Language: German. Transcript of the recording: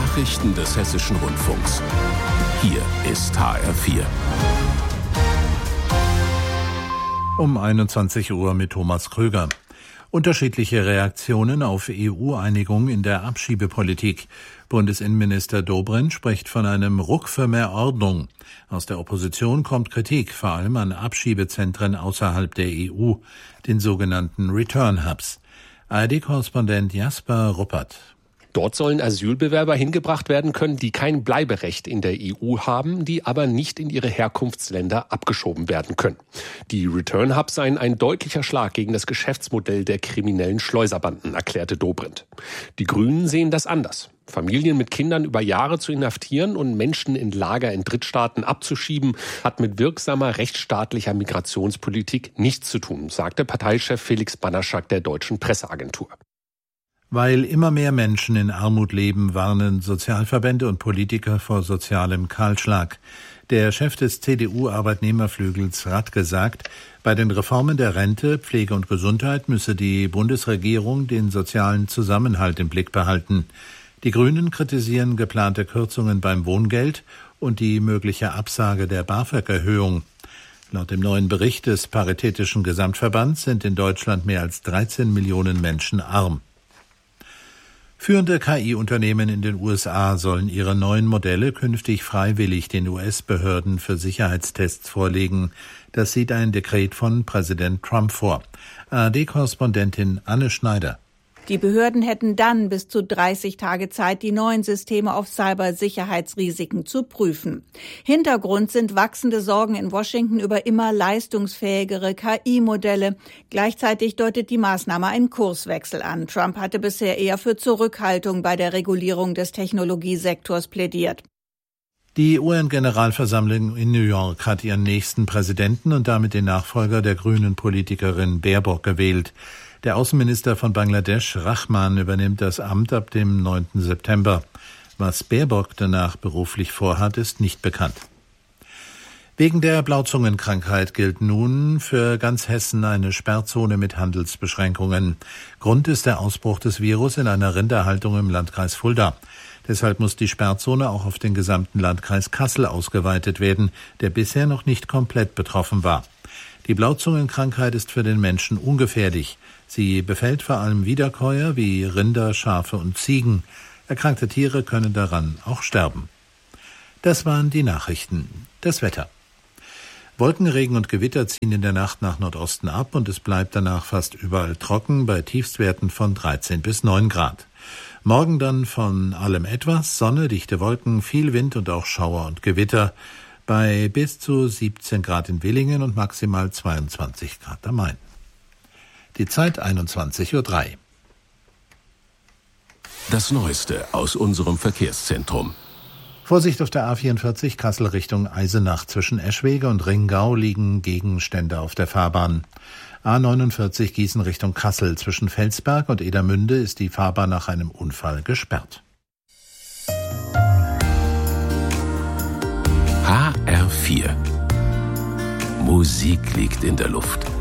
Nachrichten des Hessischen Rundfunks. Hier ist HR4. Um 21 Uhr mit Thomas Kröger. Unterschiedliche Reaktionen auf EU-Einigung in der Abschiebepolitik. Bundesinnenminister Dobrindt spricht von einem Ruck für mehr Ordnung. Aus der Opposition kommt Kritik, vor allem an Abschiebezentren außerhalb der EU, den sogenannten Return Hubs. ARD-Korrespondent Jasper Ruppert. Dort sollen Asylbewerber hingebracht werden können, die kein Bleiberecht in der EU haben, die aber nicht in ihre Herkunftsländer abgeschoben werden können. Die Return Hubs seien ein deutlicher Schlag gegen das Geschäftsmodell der kriminellen Schleuserbanden, erklärte Dobrindt. Die Grünen sehen das anders. Familien mit Kindern über Jahre zu inhaftieren und Menschen in Lager in Drittstaaten abzuschieben, hat mit wirksamer rechtsstaatlicher Migrationspolitik nichts zu tun, sagte Parteichef Felix Banaschak der Deutschen Presseagentur. Weil immer mehr Menschen in Armut leben, warnen Sozialverbände und Politiker vor sozialem Kahlschlag. Der Chef des CDU-Arbeitnehmerflügels Radke sagt, bei den Reformen der Rente, Pflege und Gesundheit müsse die Bundesregierung den sozialen Zusammenhalt im Blick behalten. Die Grünen kritisieren geplante Kürzungen beim Wohngeld und die mögliche Absage der BAföG-Erhöhung. Laut dem neuen Bericht des Paritätischen Gesamtverbands sind in Deutschland mehr als 13 Millionen Menschen arm. Führende KI-Unternehmen in den USA sollen ihre neuen Modelle künftig freiwillig den US-Behörden für Sicherheitstests vorlegen. Das sieht ein Dekret von Präsident Trump vor. ARD-Korrespondentin Anne Schneider. Die Behörden hätten dann bis zu 30 Tage Zeit, die neuen Systeme auf Cybersicherheitsrisiken zu prüfen. Hintergrund sind wachsende Sorgen in Washington über immer leistungsfähigere KI-Modelle. Gleichzeitig deutet die Maßnahme einen Kurswechsel an. Trump hatte bisher eher für Zurückhaltung bei der Regulierung des Technologiesektors plädiert. Die UN-Generalversammlung in New York hat ihren nächsten Präsidenten und damit den Nachfolger der grünen Politikerin Baerbock gewählt. Der Außenminister von Bangladesch, Rahman, übernimmt das Amt ab dem 9. September. Was Baerbock danach beruflich vorhat, ist nicht bekannt. Wegen der Blauzungenkrankheit gilt nun für ganz Hessen eine Sperrzone mit Handelsbeschränkungen. Grund ist der Ausbruch des Virus in einer Rinderhaltung im Landkreis Fulda. Deshalb muss die Sperrzone auch auf den gesamten Landkreis Kassel ausgeweitet werden, der bisher noch nicht komplett betroffen war. Die Blauzungenkrankheit ist für den Menschen ungefährlich. Sie befällt vor allem Wiederkäuer wie Rinder, Schafe und Ziegen. Erkrankte Tiere können daran auch sterben. Das waren die Nachrichten. Das Wetter. Wolkenregen und Gewitter ziehen in der Nacht nach Nordosten ab und es bleibt danach fast überall trocken bei Tiefstwerten von 13 bis 9 Grad. Morgen dann von allem etwas, Sonne, dichte Wolken, viel Wind und auch Schauer und Gewitter bei bis zu 17 Grad in Willingen und maximal 22 Grad am Main. Die Zeit 21:03 Uhr. Das Neueste aus unserem Verkehrszentrum. Vorsicht auf der A44 Kassel Richtung Eisenach. Zwischen Eschwege und Ringgau liegen Gegenstände auf der Fahrbahn. A49 Gießen Richtung Kassel. Zwischen Felsberg und Edermünde ist die Fahrbahn nach einem Unfall gesperrt. HR4. Musik liegt in der Luft.